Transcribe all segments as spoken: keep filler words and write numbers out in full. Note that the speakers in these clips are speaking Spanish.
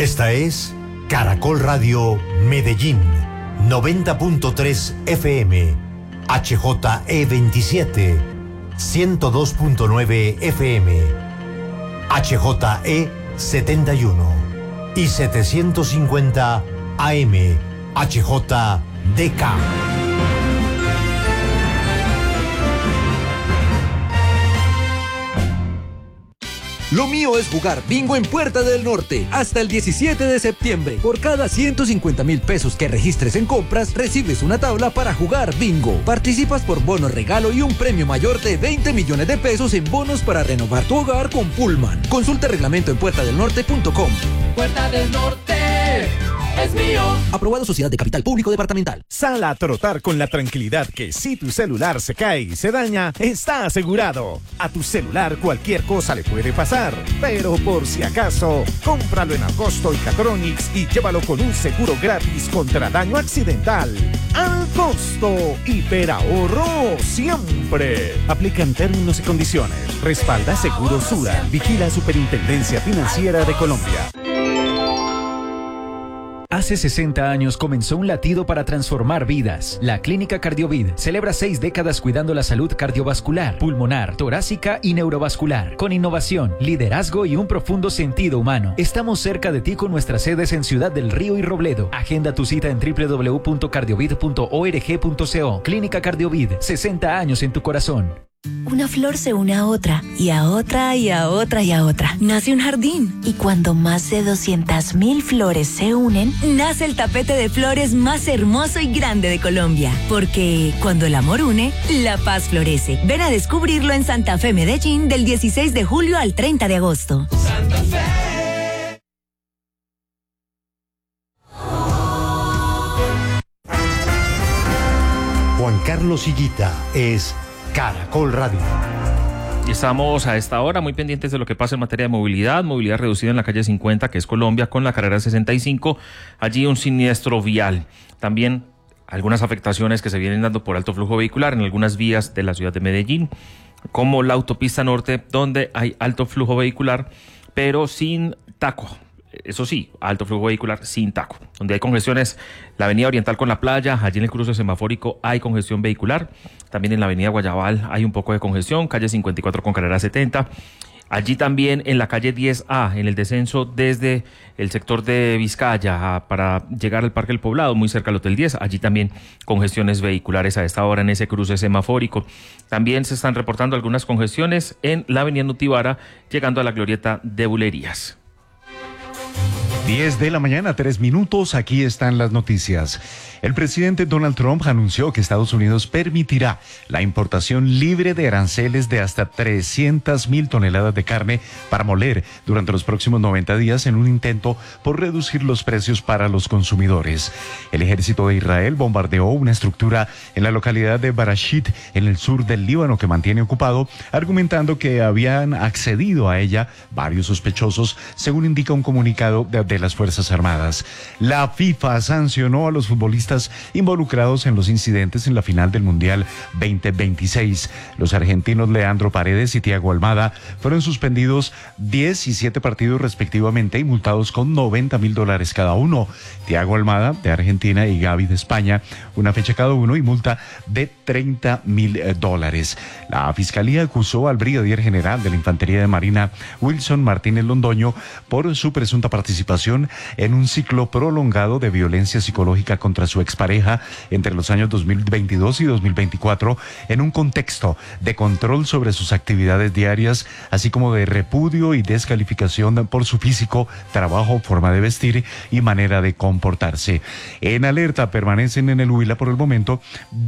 Esta es Caracol Radio Medellín, noventa punto tres F M, H J E veintisiete, ciento dos punto nueve F M, H J E setenta y uno y setecientos cincuenta A M, H J D K. Lo mío es jugar bingo en Puerta del Norte hasta el diecisiete de septiembre. Por cada ciento cincuenta mil pesos que registres en compras, recibes una tabla para jugar bingo. Participas por bono regalo y un premio mayor de veinte millones de pesos en bonos para renovar tu hogar con Pullman. Consulta el reglamento en puerta del norte punto com. Puerta del Norte es mío. Aprobado Sociedad de Capital Público Departamental. Sal a trotar con la tranquilidad que si tu celular se cae y se daña, está asegurado. A tu celular cualquier cosa le puede pasar, pero por si acaso, cómpralo en Agosto y Catronics y llévalo con un seguro gratis contra daño accidental. Al costo, hiperahorro siempre. Aplican términos y condiciones. Respalda Seguro Sura. Vigila Superintendencia Financiera de Colombia. Hace sesenta años comenzó un latido para transformar vidas. La Clínica Cardiovid celebra seis décadas cuidando la salud cardiovascular, pulmonar, torácica y neurovascular. Con innovación, liderazgo y un profundo sentido humano. Estamos cerca de ti con nuestras sedes en Ciudad del Río y Robledo. Agenda tu cita en doble u doble u doble u punto cardiovid punto org punto co. Clínica Cardiovid, sesenta años en tu corazón. Una flor se une a otra, y a otra, y a otra, y a otra. Nace un jardín. Y cuando más de doscientas mil flores se unen, nace el tapete de flores más hermoso y grande de Colombia. Porque cuando el amor une, la paz florece. Ven a descubrirlo en Santa Fe, Medellín, del dieciséis de julio al treinta de agosto. Santa Fe. Juan Carlos Higuita es Caracol Radio. Y estamos a esta hora muy pendientes de lo que pasa en materia de movilidad, movilidad reducida en la calle cincuenta, que es Colombia, con la carrera sesenta y cinco, allí un siniestro vial. También algunas afectaciones que se vienen dando por alto flujo vehicular en algunas vías de la ciudad de Medellín, como la autopista norte, donde hay alto flujo vehicular, pero sin taco. Eso sí, alto flujo vehicular sin taco. Donde hay congestiones, la avenida Oriental con la playa, allí en el cruce semafórico hay congestión vehicular. También en la avenida Guayabal hay un poco de congestión, calle cincuenta y cuatro con carrera setenta. Allí también en la calle diez A, en el descenso desde el sector de Vizcaya a, para llegar al Parque del Poblado, muy cerca al Hotel diez, allí también congestiones vehiculares a esta hora en ese cruce semafórico. También se están reportando algunas congestiones en la avenida Nutibara, llegando a la glorieta de Bulerías. diez de la mañana, tres minutos, aquí están las noticias. El presidente Donald Trump anunció que Estados Unidos permitirá la importación libre de aranceles de hasta trescientas mil toneladas de carne para moler durante los próximos noventa días en un intento por reducir los precios para los consumidores. El ejército de Israel bombardeó una estructura en la localidad de Barashit, en el sur del Líbano, que mantiene ocupado, argumentando que habían accedido a ella varios sospechosos, según indica un comunicado de, de las Fuerzas Armadas. La FIFA sancionó a los futbolistas involucrados en los incidentes en la final del Mundial veinte veintiséis. Los argentinos Leandro Paredes y Thiago Almada fueron suspendidos diez y siete partidos respectivamente y multados con noventa mil dólares cada uno. Thiago Almada de Argentina y Gavi de España, una fecha cada uno y multa de treinta mil dólares. La Fiscalía acusó al brigadier general de la Infantería de Marina, Wilson Martínez Londoño, por su presunta participación en un ciclo prolongado de violencia psicológica contra su expareja entre los años dos mil veintidós y dos mil veinticuatro, en un contexto de control sobre sus actividades diarias, así como de repudio y descalificación por su físico, trabajo, forma de vestir y manera de comportarse. En alerta permanecen en el Huila por el momento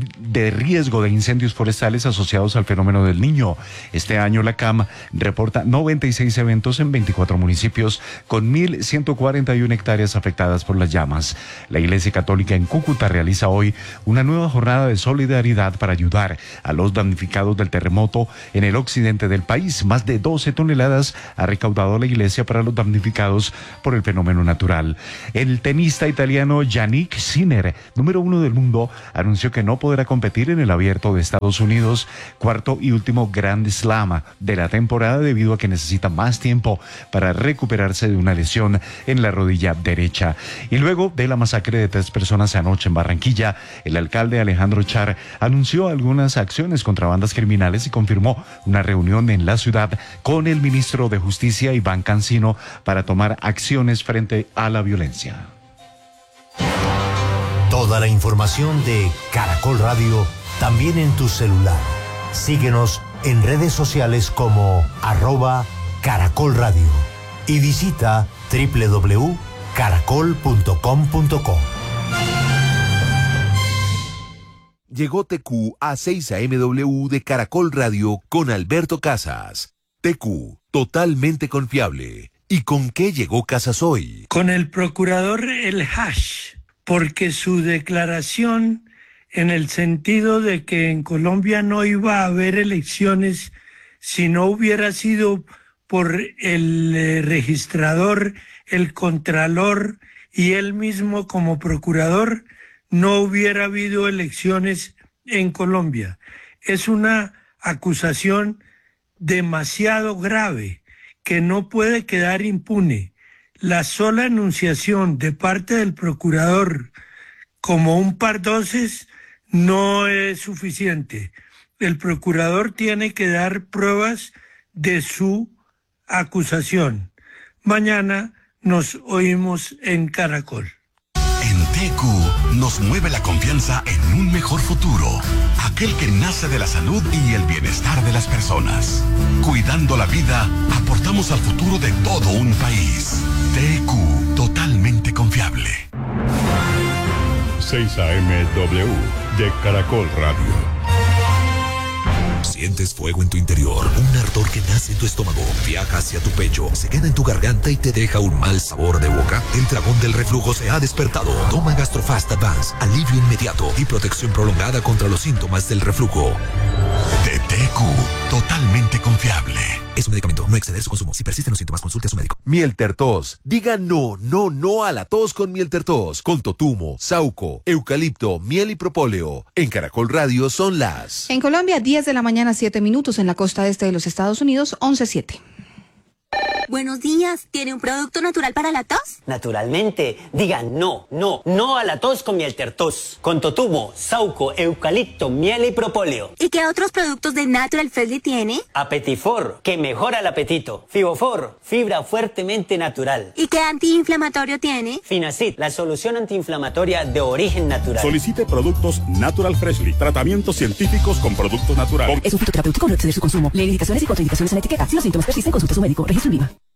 de riesgo de incendios forestales asociados al fenómeno del Niño. Este año la C A M reporta noventa y seis eventos en veinticuatro municipios con mil ciento cuarenta y una hectáreas afectadas por las llamas. La Iglesia Católica en Cúcuta realiza hoy una nueva jornada de solidaridad para ayudar a los damnificados del terremoto en el occidente del país. Más de doce toneladas ha recaudado la iglesia para los damnificados por el fenómeno natural. El tenista italiano Yannick Sinner, número uno del mundo, anunció que no podrá competir en el Abierto de Estados Unidos, cuarto y último Grand Slam de la temporada, debido a que necesita más tiempo para recuperarse de una lesión en en la rodilla derecha. Y luego de la masacre de tres personas anoche en Barranquilla, el alcalde Alejandro Char anunció algunas acciones contra bandas criminales y confirmó una reunión en la ciudad con el ministro de Justicia, Iván Cancino, para tomar acciones frente a la violencia. Toda la información de Caracol Radio también en tu celular. Síguenos en redes sociales como arroba Caracol Radio y visita doble u doble u doble u punto caracol punto com punto co. Llegó T Q a seis A M W de Caracol Radio con Alberto Casas. T Q, totalmente confiable. ¿Y con qué llegó Casas hoy? Con el procurador El Hash, porque su declaración en el sentido de que en Colombia no iba a haber elecciones si no hubiera sido por el eh, registrador, el contralor y él mismo como procurador, no hubiera habido elecciones en Colombia. Es una acusación demasiado grave que no puede quedar impune. La sola enunciación de parte del procurador como un pardoces no es suficiente. El procurador tiene que dar pruebas de su acusación. Mañana nos oímos en Caracol. En T Q nos mueve la confianza en un mejor futuro, aquel que nace de la salud y el bienestar de las personas. Cuidando la vida, aportamos al futuro de todo un país. T Q, totalmente confiable. seis A M W de Caracol Radio. Sientes fuego en tu interior, un ardor que nace en tu estómago, viaja hacia tu pecho, se queda en tu garganta y te deja un mal sabor de boca. El dragón del reflujo se ha despertado. Toma Gastrofast Advance, alivio inmediato y protección prolongada contra los síntomas del reflujo. De T Q, totalmente confiable. Es un medicamento, no exceder su consumo. Si persisten los síntomas, consulte a su médico. Mieltertos. Diga no, no, no a la tos con Mieltertos. Con totumo, sauco, eucalipto, miel y propóleo. En Caracol Radio son las... En Colombia, diez de la mañana, siete minutos. En la costa este de los Estados Unidos, once siete. Buenos días, ¿tiene un producto natural para la tos? Naturalmente, diga no, no, no a la tos con Mieltertos, con totumo, sauco, eucalipto, miel y propóleo. ¿Y qué otros productos de Natural Freshly tiene? Apetifor, que mejora el apetito. Fibofor, fibra fuertemente natural. ¿Y qué antiinflamatorio tiene? Finacid, la solución antiinflamatoria de origen natural. Solicite productos Natural Freshly, tratamientos científicos con productos naturales. Es un fitoterapéutico, no exceder su consumo. Lee indicaciones y contraindicaciones en la etiqueta. Si los síntomas persisten, consulte a su médico. Registro en Lima.